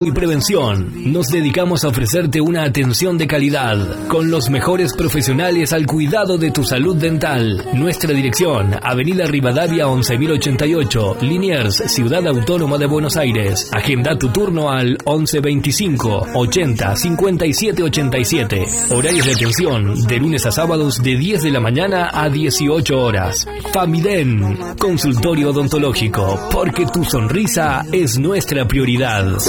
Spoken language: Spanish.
y prevención. Nos dedicamos a ofrecerte una atención de calidad con los mejores profesionales al cuidado de tu salud dental. Nuestra dirección: Avenida Rivadavia 11088, Liniers, Ciudad Autónoma de Buenos Aires. Agenda tu turno al 1125 80 57 87. Horarios de atención de lunes a sábados de 10 de la mañana a 18 horas. Famiden, consultorio odontológico, porque tu sonrisa es nuestra prioridad.